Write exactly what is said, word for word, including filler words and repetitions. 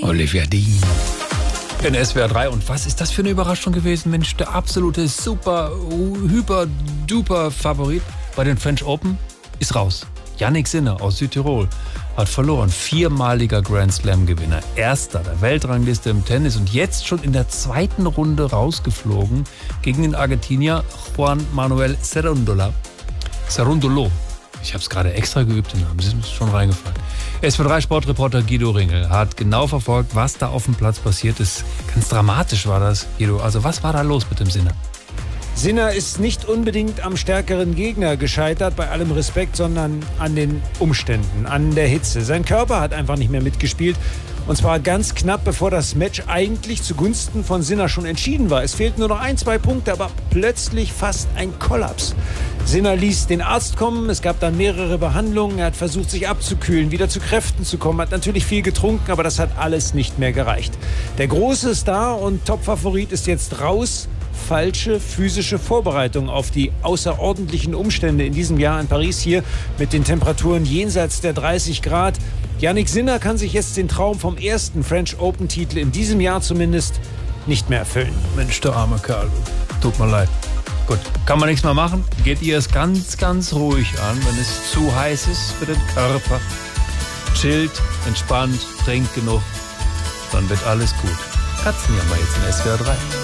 Olivia Dean. In S W R drei. Und was ist das für eine Überraschung gewesen? Mensch, der absolute super, hyper, duper Favorit bei den French Open ist raus. Jannik Sinner aus Südtirol hat verloren. Viermaliger Grand Slam-Gewinner. Erster der Weltrangliste im Tennis und jetzt schon in der zweiten Runde rausgeflogen gegen den Argentinier Juan Manuel Cerundolo. Cerundolo. Ich habe es gerade extra geübt, den Namen. Sie ist schon reingefallen. S W R drei Sportreporter Guido Ringel hat genau verfolgt, was da auf dem Platz passiert ist. Ganz dramatisch war das, Guido. Also was war da los mit dem Sinner? Sinner ist nicht unbedingt am stärkeren Gegner gescheitert, bei allem Respekt, sondern an den Umständen, an der Hitze. Sein Körper hat einfach nicht mehr mitgespielt. Und zwar ganz knapp, bevor das Match eigentlich zugunsten von Sinner schon entschieden war. Es fehlten nur noch ein, zwei Punkte, aber plötzlich fast ein Kollaps. Sinner ließ den Arzt kommen, es gab dann mehrere Behandlungen. Er hat versucht, sich abzukühlen, wieder zu Kräften zu kommen, hat natürlich viel getrunken, aber das hat alles nicht mehr gereicht. Der große Star und Topfavorit ist jetzt raus. Falsche physische Vorbereitung auf die außerordentlichen Umstände in diesem Jahr in Paris hier mit den Temperaturen jenseits der dreißig Grad. Jannik Sinner kann sich jetzt den Traum vom ersten French Open-Titel in diesem Jahr zumindest nicht mehr erfüllen. Mensch, der arme Kerl. Tut mir leid. Gut, kann man nichts mehr machen. Geht ihr es ganz, ganz ruhig an, wenn es zu heiß ist für den Körper. Chillt, entspannt, trinkt genug. Dann wird alles gut. Katzenjammer jetzt in S W R drei.